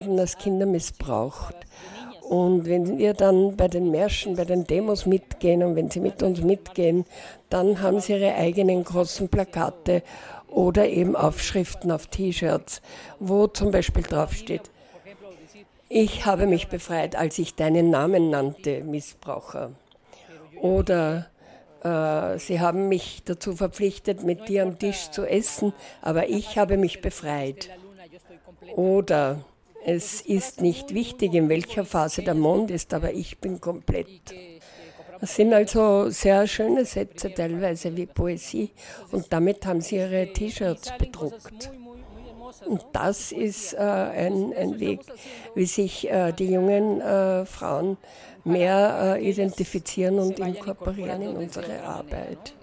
als Kinder missbraucht. Und wenn wir dann bei den Märschen, bei den Demos mitgehen und wenn sie mit uns mitgehen, dann haben sie ihre eigenen großen Plakate oder eben Aufschriften auf T-Shirts, wo zum Beispiel draufsteht: Ich habe mich befreit, als ich deinen Namen nannte, Missbraucher. Oder sie haben mich dazu verpflichtet, mit dir am Tisch zu essen, aber ich habe mich befreit. Oder es ist nicht wichtig, in welcher Phase der Mond ist, aber ich bin komplett. Das sind also sehr schöne Sätze, teilweise wie Poesie. Und damit haben sie ihre T-Shirts bedruckt. Und das ist ein Weg, wie sich die jungen Frauen mehr identifizieren und inkorporieren in unsere Arbeit.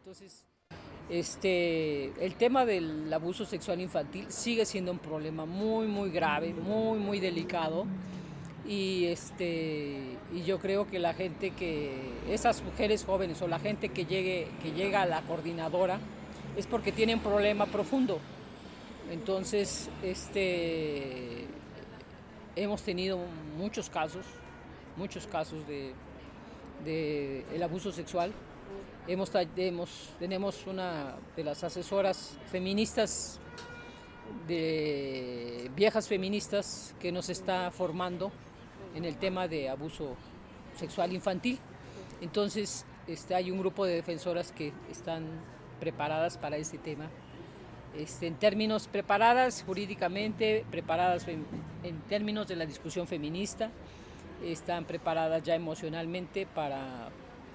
El tema del abuso sexual infantil sigue siendo un problema muy grave, muy delicado. Y yo creo que la gente esas mujeres jóvenes o la gente que llega a la coordinadora es porque tiene un problema profundo. Entonces, hemos tenido muchos casos de el abuso sexual. Tenemos una de las asesoras feministas, de viejas feministas, que nos está formando en el tema de abuso sexual infantil. Entonces, hay un grupo de defensoras que están preparadas para este tema. En términos preparadas jurídicamente, preparadas en términos de la discusión feminista, están preparadas ya emocionalmente para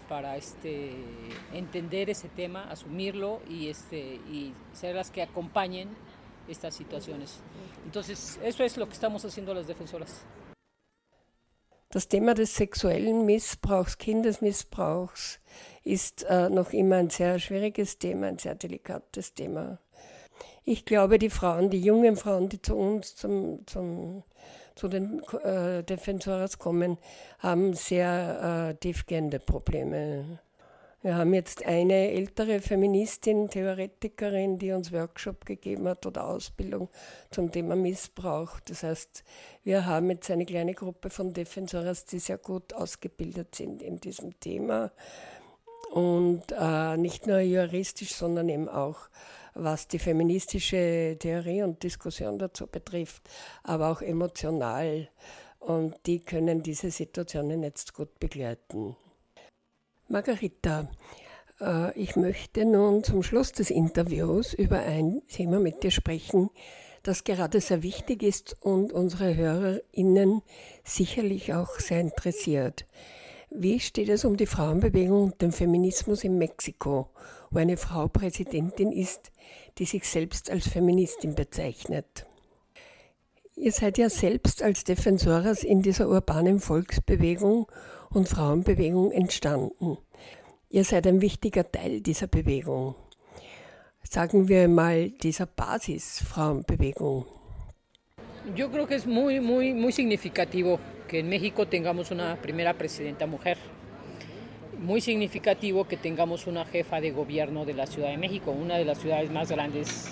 entender ese tema, asumirlo y ser las que acompañen estas situaciones. Entonces, eso es lo que estamos haciendo las defensoras. Das Thema des sexuellen Missbrauchs, Kindesmissbrauchs, ist noch immer ein sehr schwieriges Thema, ein sehr delikates Thema. Ich glaube, die jungen Frauen, die zu uns, zu den Defensoras kommen, haben sehr tiefgehende Probleme. Wir haben jetzt eine ältere Feministin, Theoretikerin, die uns Workshop gegeben hat oder Ausbildung zum Thema Missbrauch. Das heißt, wir haben jetzt eine kleine Gruppe von Defensoras, die sehr gut ausgebildet sind in diesem Thema. Und nicht nur juristisch, sondern eben auch was die feministische Theorie und Diskussion dazu betrifft, aber auch emotional. Und die können diese Situationen jetzt gut begleiten. Margarita, ich möchte nun zum Schluss des Interviews über ein Thema mit dir sprechen, das gerade sehr wichtig ist und unsere HörerInnen sicherlich auch sehr interessiert. Wie steht es um die Frauenbewegung und den Feminismus in Mexiko, wo eine Frau Präsidentin ist, die sich selbst als Feministin bezeichnet? Ihr seid ja selbst als Defensoras in dieser urbanen Volksbewegung und Frauenbewegung entstanden. Ihr seid ein wichtiger Teil dieser Bewegung. Sagen wir mal dieser Basis-Frauenbewegung. Yo creo que es muy significativo que en México tengamos una primera presidenta mujer. Muy significativo que tengamos una jefa de gobierno de la Ciudad de México, una de las ciudades más grandes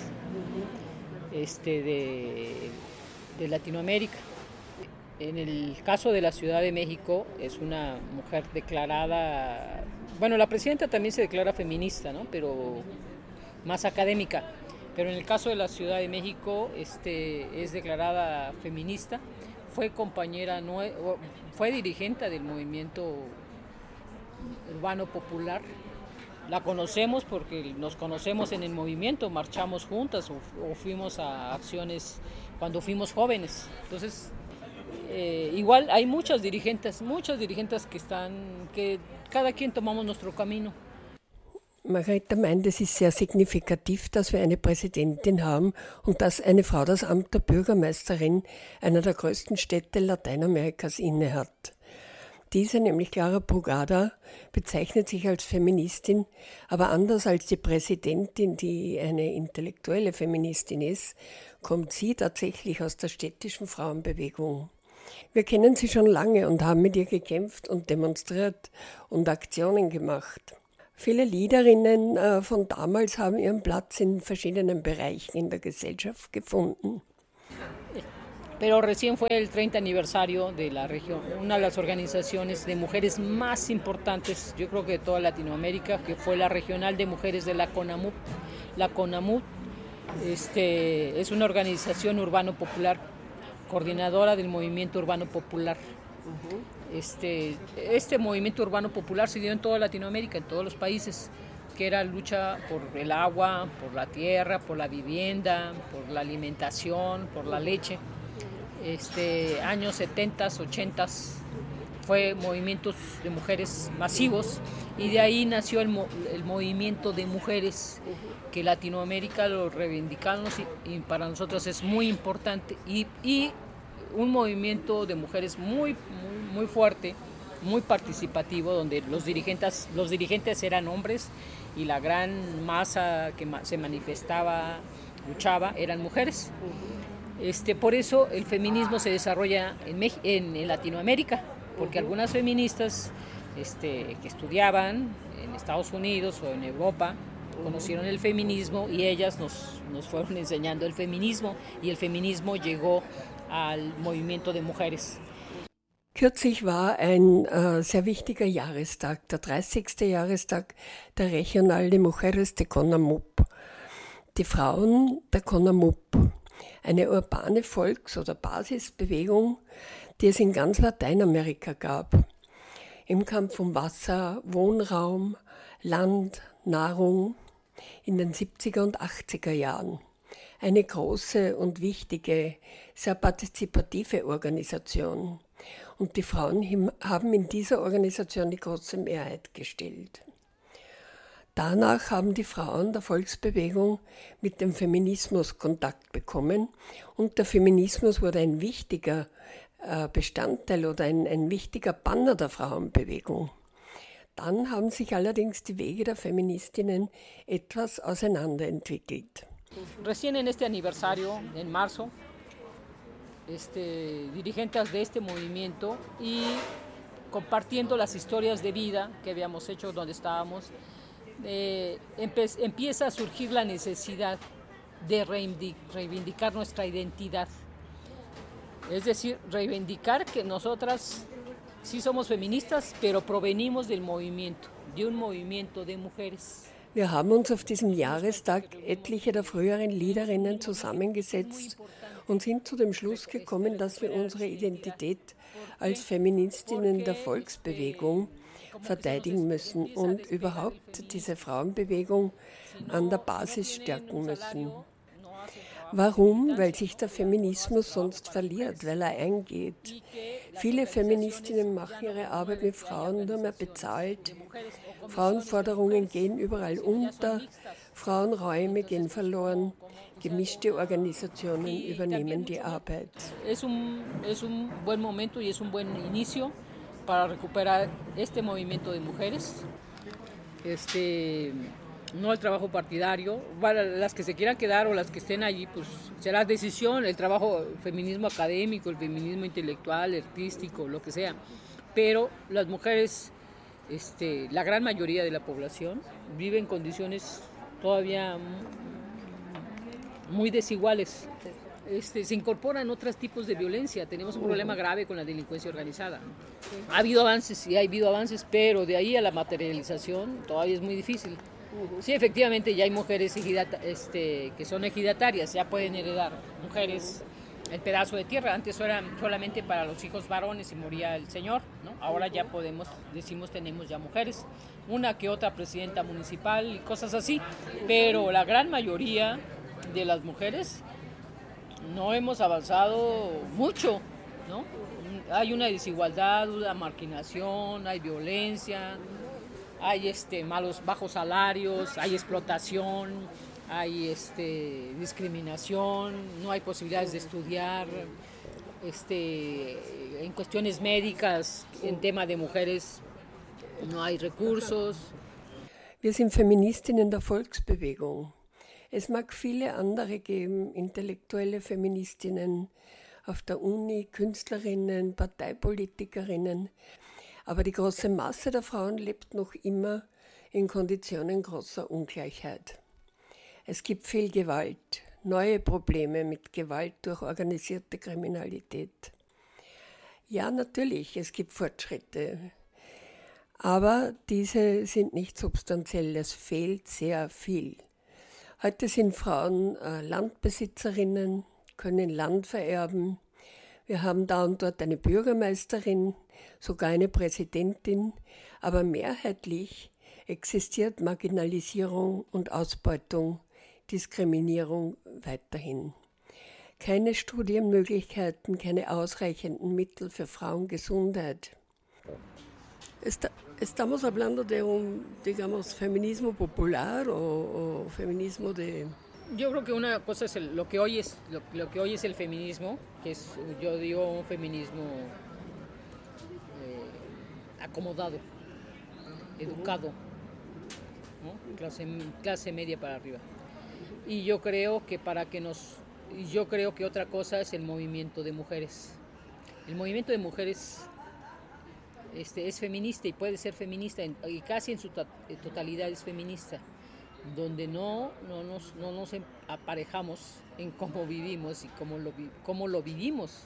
de Latinoamérica. En el caso de la Ciudad de México es una mujer declarada, bueno, la presidenta también se declara feminista, ¿no? Pero más académica. Pero en el caso de la Ciudad de México es declarada feminista, fue fue dirigente del movimiento urbano popular. La conocemos porque nos conocemos en el movimiento, marchamos juntas o fuimos a acciones cuando fuimos jóvenes. Entonces, igual hay muchas dirigentes que cada quien tomamos nuestro camino. Margarita meint, es ist sehr signifikativ, dass wir eine Präsidentin haben und dass eine Frau das Amt der Bürgermeisterin einer der größten Städte Lateinamerikas innehat. Diese, nämlich Clara Brugada, bezeichnet sich als Feministin, aber anders als die Präsidentin, die eine intellektuelle Feministin ist, kommt sie tatsächlich aus der städtischen Frauenbewegung. Wir kennen sie schon lange und haben mit ihr gekämpft und demonstriert und Aktionen gemacht. Viele Liederinnen von damals haben ihren Platz in verschiedenen Bereichen in der Gesellschaft gefunden. Pero recién fue el 30 aniversario de la región, una de las organizaciones de mujeres más importantes, yo creo que de toda Latinoamérica, que fue la Regional de Mujeres de la CONAMUP. La CONAMUP es una organización urbano-popular, coordinadora del movimiento urbano popular. Este movimiento urbano popular se dio en toda Latinoamérica, en todos los países, que era lucha por el agua, por la tierra, por la vivienda, por la alimentación, por la leche. Años 70, 80 fue movimientos de mujeres masivos y de ahí nació el movimiento de mujeres que Latinoamérica lo reivindicamos y para nosotros es muy importante y un movimiento de mujeres muy fuerte, muy participativo, donde los dirigentes eran hombres y la gran masa que se manifestaba, luchaba, eran mujeres. Por eso el feminismo se desarrolla en Latinoamérica, porque algunas feministas que estudiaban en Estados Unidos o en Europa conocieron el feminismo y ellas nos fueron enseñando el feminismo y el feminismo llegó al movimiento de mujeres. Kürzlich war ein sehr wichtiger Jahrestag, der 30. Jahrestag der Regional de Mujeres de CONAMUP. Die Frauen der CONAMUP, eine urbane Volks- oder Basisbewegung, die es in ganz Lateinamerika gab. Im Kampf um Wasser, Wohnraum, Land, Nahrung in den 70er und 80er Jahren. Eine große und wichtige, sehr partizipative Organisation. Und die Frauen haben in dieser Organisation die große Mehrheit gestellt. Danach haben die Frauen der Volksbewegung mit dem Feminismus Kontakt bekommen und der Feminismus wurde ein wichtiger Bestandteil oder ein wichtiger Banner der Frauenbewegung. Dann haben sich allerdings die Wege der Feministinnen etwas auseinanderentwickelt. Recién en este aniversario, en marzo, dirigentes de este movimiento y compartiendo las historias de vida que habíamos hecho donde estábamos, empieza a surgir la necesidad de reivindicar nuestra identidad. Es decir, reivindicar que nosotras sí somos feministas, pero provenimos del movimiento, de un movimiento de mujeres. Wir haben uns auf diesem Jahrestag etliche der früheren Leaderinnen zusammengesetzt und sind zu dem Schluss gekommen, dass wir unsere Identität als Feministinnen der Volksbewegung verteidigen müssen und überhaupt diese Frauenbewegung an der Basis stärken müssen. Warum? Weil sich der Feminismus sonst verliert, weil er eingeht. Viele Feministinnen machen ihre Arbeit mit Frauen nur mehr bezahlt. Frauenforderungen gehen überall unter, Frauenräume gehen verloren, gemischte Organisationen übernehmen die Arbeit. Es un buen momento y es un buen inicio para recuperar este movimiento de mujeres. No el trabajo partidario, para las que se quieran quedar o las que estén allí, pues será decisión, el trabajo, el feminismo académico, el feminismo intelectual, artístico, lo que sea. Pero las mujeres, la gran mayoría de la población, vive en condiciones todavía muy desiguales. Se incorporan otros tipos de violencia. Tenemos un problema grave con la delincuencia organizada. Ha habido avances, pero de ahí a la materialización todavía es muy difícil. Sí, efectivamente, ya hay mujeres que son ejidatarias, ya pueden heredar mujeres el pedazo de tierra. Antes era solamente para los hijos varones y moría el señor, ¿no? Ahora ya tenemos ya mujeres, una que otra presidenta municipal y cosas así, pero la gran mayoría de las mujeres no hemos avanzado mucho, ¿no? Hay una desigualdad, una marginación, hay violencia, hay bajos salarios, hay explotación, hay discriminación, no hay posibilidades de estudiar, en cuestiones médicas, en tema de mujeres, no hay recursos. Wir sind Feministinnen der Volksbewegung. Es mag viele andere geben, intellektuelle Feministinnen auf der Uni, Künstlerinnen, Parteipolitikerinnen, aber die große Masse der Frauen lebt noch immer in Konditionen großer Ungleichheit. Es gibt viel Gewalt, neue Probleme mit Gewalt durch organisierte Kriminalität. Ja, natürlich, es gibt Fortschritte, aber diese sind nicht substanziell, es fehlt sehr viel. Heute sind Frauen Landbesitzerinnen, können Land vererben. Wir haben da und dort eine Bürgermeisterin, sogar eine Präsidentin, aber mehrheitlich existiert Marginalisierung und Ausbeutung, Diskriminierung weiterhin. Keine Studienmöglichkeiten, keine ausreichenden Mittel für Frauengesundheit. Estamos hablando de digamos, feminismo popular o feminismo de... Yo creo que una cosa es lo que hoy es el feminismo, que es, yo digo, un feminismo acomodado, educado, ¿no? Clase media para arriba. Y yo creo que otra cosa es el movimiento de mujeres. El movimiento de mujeres es feminista y puede ser feminista y casi en su totalidad es feminista, donde no nos aparejamos en cómo vivimos y cómo lo vivimos.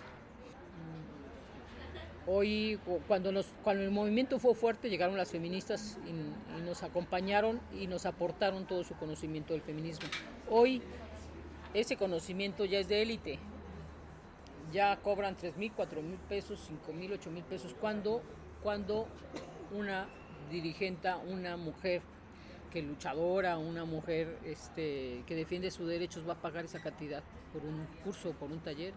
Hoy, cuando el movimiento fue fuerte, llegaron las feministas y nos acompañaron y nos aportaron todo su conocimiento del feminismo. Hoy, ese conocimiento ya es de élite. Ya cobran 3,000, 4,000 pesos, 5,000, 8,000 pesos. Cuando una dirigente, una mujer que luchadora, una mujer que defiende sus derechos va a pagar esa cantidad por un curso, por un taller.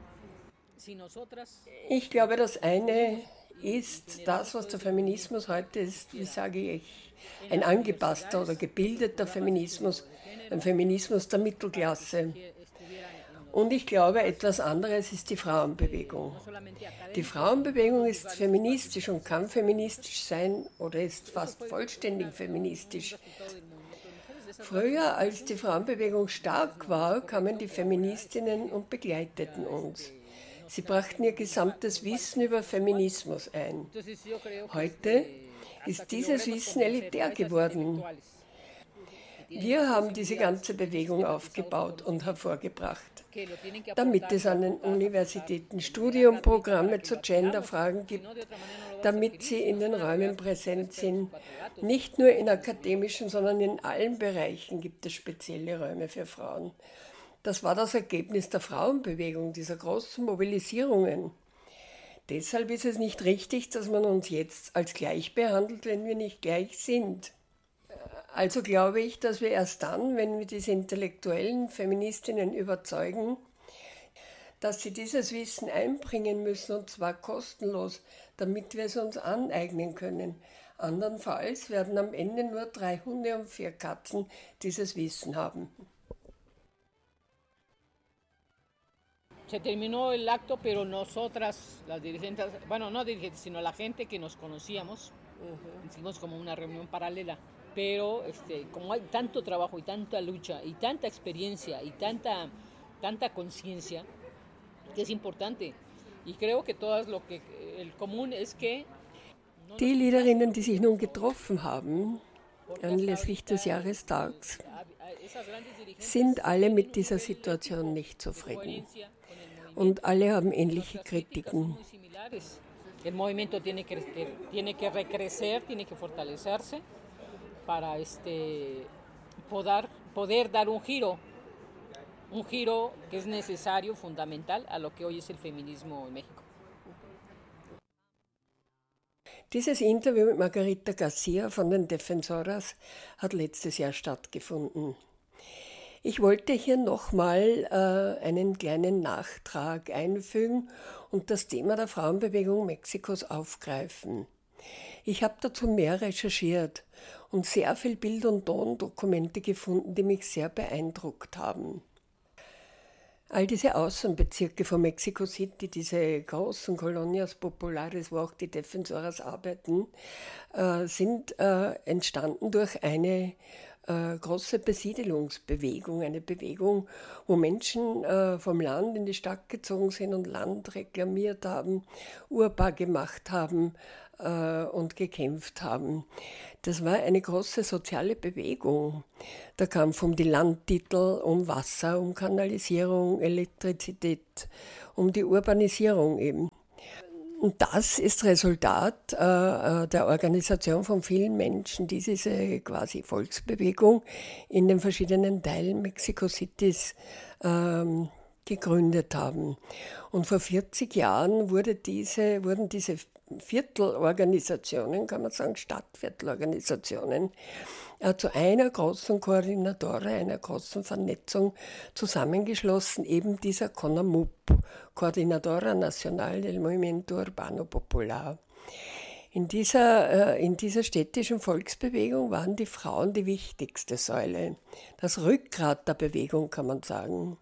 Ich glaube, das eine ist das, was der Feminismus heute ist, wie sage ich, ein angepasster oder gebildeter Feminismus, ein Feminismus der Mittelklasse. Und ich glaube, etwas anderes ist die Frauenbewegung. Die Frauenbewegung ist feministisch und kann feministisch sein oder ist fast vollständig feministisch. Früher, als die Frauenbewegung stark war, kamen die Feministinnen und begleiteten uns. Sie brachten ihr gesamtes Wissen über Feminismus ein. Heute ist dieses Wissen elitär geworden. Wir haben diese ganze Bewegung aufgebaut und hervorgebracht, damit es an den Universitäten Studienprogramme zu Genderfragen gibt, damit sie in den Räumen präsent sind. Nicht nur in akademischen, sondern in allen Bereichen gibt es spezielle Räume für Frauen. Das war das Ergebnis der Frauenbewegung, dieser großen Mobilisierungen. Deshalb ist es nicht richtig, dass man uns jetzt als gleich behandelt, wenn wir nicht gleich sind. Also glaube ich, dass wir erst dann, wenn wir diese intellektuellen Feministinnen überzeugen, dass sie dieses Wissen einbringen müssen, und zwar kostenlos, damit wir es uns aneignen können. Andernfalls werden am Ende nur 3 Hunde und 4 Katzen dieses Wissen haben. Se terminó el acto, pero nosotras, las dirigentes, bueno, no dirigentes, sino la gente que nos conocíamos, hicimos como una reunión paralela. Pero como hay tanto trabajo y tanta lucha y tanta experiencia y tanta conciencia, que es importante. Y creo que el común es que... Die Leaderinnen, die sich nun getroffen haben, anlässlich des Jahrestags, sind alle mit dieser Situation nicht zufrieden. Und alle haben ähnliche Kritiken. El movimiento tiene que recrecer, tiene que fortalecerse para poder dar un giro que es necesario, fundamental a lo que hoy es el feminismo en México. Dieses Interview mit Margarita Garcia von den Defensoras hat letztes Jahr stattgefunden. Ich wollte hier nochmal einen kleinen Nachtrag einfügen und das Thema der Frauenbewegung Mexikos aufgreifen. Ich habe dazu mehr recherchiert und sehr viel Bild- und Tondokumente gefunden, die mich sehr beeindruckt haben. All diese Außenbezirke von Mexico City, diese großen Colonias Populares, wo auch die Defensoras arbeiten, sind entstanden durch eine große Besiedelungsbewegung, eine Bewegung, wo Menschen vom Land in die Stadt gezogen sind und Land reklamiert haben, urbar gemacht haben und gekämpft haben. Das war eine große soziale Bewegung. Da kampf um die Landtitel, um Wasser, um Kanalisierung, Elektrizität, um die Urbanisierung eben. Und das ist Resultat der Organisation von vielen Menschen, die diese quasi Volksbewegung in den verschiedenen Teilen Mexico Citys gegründet haben. Und vor 40 Jahren wurden diese Viertelorganisationen, kann man sagen, Stadtviertelorganisationen, zu einer großen Koordinatore, einer großen Vernetzung zusammengeschlossen, eben dieser CONAMUP, Coordinadora Nacional del Movimiento Urbano Popular. In dieser städtischen Volksbewegung waren die Frauen die wichtigste Säule, das Rückgrat der Bewegung, kann man sagen.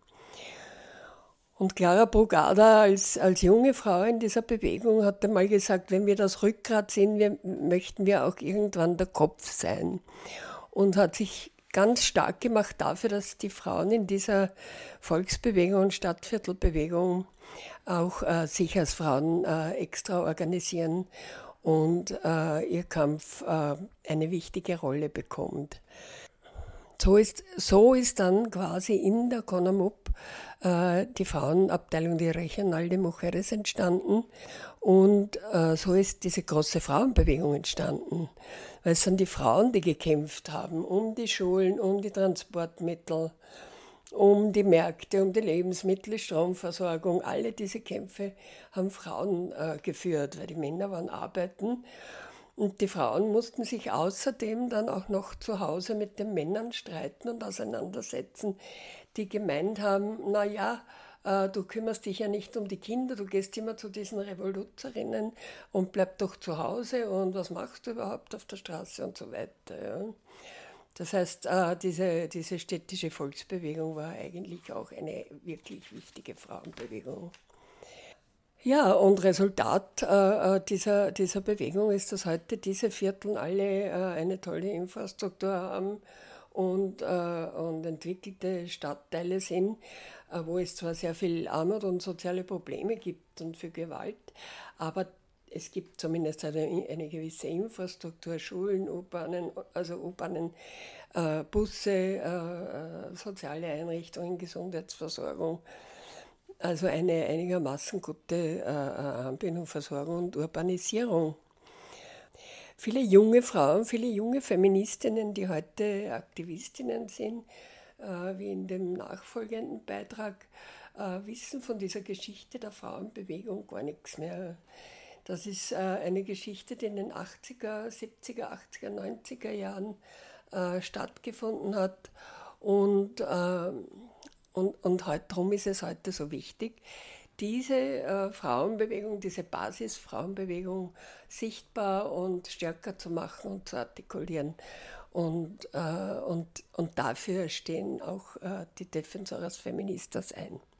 Und Clara Brugada als junge Frau in dieser Bewegung hat einmal gesagt, wenn wir das Rückgrat sind, möchten wir auch irgendwann der Kopf sein. Und hat sich ganz stark gemacht dafür, dass die Frauen in dieser Volksbewegung und Stadtviertelbewegung auch sich als Frauen extra organisieren und ihr Kampf eine wichtige Rolle bekommt. So ist dann quasi in der CONAMUP die Frauenabteilung, die Regional de Mujeres, entstanden. Und so ist diese große Frauenbewegung entstanden. Weil es sind die Frauen, die gekämpft haben um die Schulen, um die Transportmittel, um die Märkte, um die Lebensmittel, Stromversorgung. Alle diese Kämpfe haben Frauen geführt, weil die Männer waren arbeiten. Und die Frauen mussten sich außerdem dann auch noch zu Hause mit den Männern streiten und auseinandersetzen, die gemeint haben, naja, du kümmerst dich ja nicht um die Kinder, du gehst immer zu diesen Revoluzerinnen und bleib doch zu Hause und was machst du überhaupt auf der Straße und so weiter. Ja. Das heißt, diese städtische Volksbewegung war eigentlich auch eine wirklich wichtige Frauenbewegung. Ja, und Resultat dieser Bewegung ist, dass heute diese Viertel alle eine tolle Infrastruktur haben und entwickelte Stadtteile sind, wo es zwar sehr viel Armut und soziale Probleme gibt und für Gewalt, aber es gibt zumindest eine gewisse Infrastruktur, Schulen, U-Bahnen, Busse, soziale Einrichtungen, Gesundheitsversorgung. Also eine einigermaßen gute Anbindung, Versorgung und Urbanisierung. Viele junge Frauen, viele junge Feministinnen, die heute Aktivistinnen sind, wie in dem nachfolgenden Beitrag, wissen von dieser Geschichte der Frauenbewegung gar nichts mehr. Das ist eine Geschichte, die in den 80er, 70er, 80er, 90er Jahren stattgefunden hat und darum ist es heute so wichtig, diese Frauenbewegung, diese Basisfrauenbewegung sichtbar und stärker zu machen und zu artikulieren. Und dafür stehen auch die Defensoras Feministas ein.